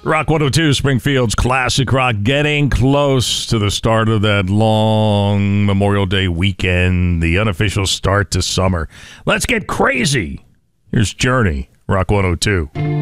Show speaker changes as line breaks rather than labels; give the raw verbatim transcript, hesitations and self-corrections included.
Rock one oh two, Springfield's classic rock, getting close to the start of that long Memorial Day weekend, the unofficial start to summer. Let's get crazy. Here's Journey, Rock one oh two.